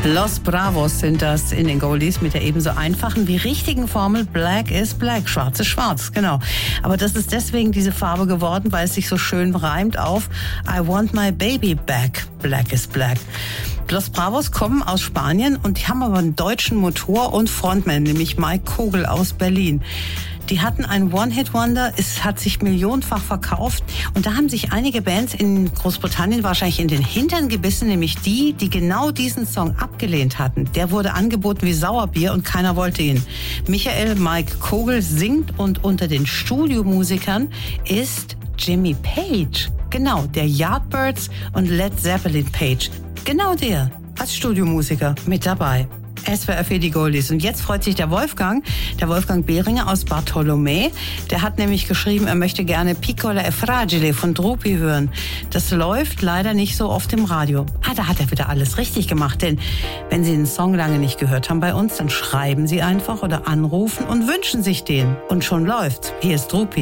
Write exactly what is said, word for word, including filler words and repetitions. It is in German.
Los Bravos sind das in den Goldies mit der ebenso einfachen wie richtigen Formel Black is Black, schwarz ist schwarz, genau. Aber das ist deswegen diese Farbe geworden, weil es sich so schön reimt auf I want my baby back, Black is Black. Los Bravos kommen aus Spanien und die haben aber einen deutschen Motor und Frontman, nämlich Mike Kogel aus Berlin. Die hatten einen One-Hit-Wonder, es hat sich millionenfach verkauft und da haben sich einige Bands in Großbritannien wahrscheinlich in den Hintern gebissen, nämlich die, die genau diesen Song abgelehnt hatten. Der wurde angeboten wie Sauerbier und keiner wollte ihn. Michael Mike Kogel singt und unter den Studiomusikern ist Jimmy Page. Genau, der Yardbirds und Led Zeppelin Page. Genau der, als Studiomusiker mit dabei. S W R für die Goldies. Und jetzt freut sich der Wolfgang, der Wolfgang Behringer aus Bartholomä. Der hat nämlich geschrieben, er möchte gerne Piccola e Fragile von Drupi hören. Das läuft leider nicht so oft im Radio. Ah, da hat er wieder alles richtig gemacht. Denn wenn Sie den Song lange nicht gehört haben bei uns, dann schreiben Sie einfach oder anrufen und wünschen sich den. Und schon läuft's. Hier ist Drupi.